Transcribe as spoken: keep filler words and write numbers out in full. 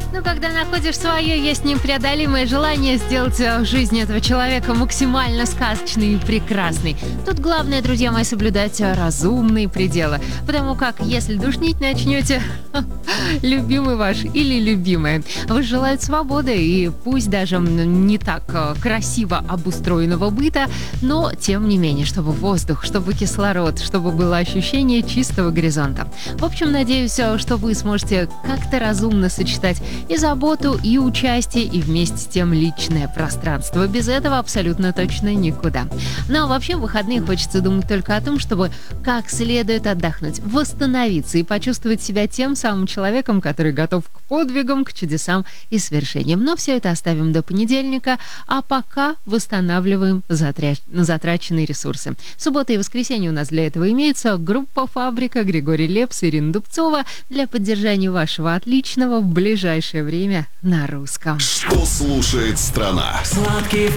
Ну, когда находишь свое, есть непреодолимое желание сделать жизнь этого человека максимально сказочной и прекрасной. Тут главное, друзья мои, соблюдать разумные пределы. Потому как, если душнить начнете, любимый ваш или любимая, вы желают свободы и пусть даже не так красиво обустроенного быта, но тем не менее, чтобы воздух, чтобы кислород, чтобы было ощущение чистого горизонта. В общем, надеюсь, что вы сможете как-то разумно сочетать и заботу, и участие, и вместе с тем личное пространство. Без этого абсолютно точно никуда. Но вообще в выходные хочется думать только о том, чтобы как следует отдохнуть, восстановиться и почувствовать себя тем самым человеком, который готов к подвигам, к чудесам и свершениям. Но все это оставим до понедельника, а пока восстанавливаем затря... затраченные ресурсы. Суббота и воскресенье у нас для этого имеется. Группа «Фабрика», Григорий Лепс, Ирина Дубцова для поддержания вашего отличного в ближайшее время на русском. Что слушает страна? Сладкий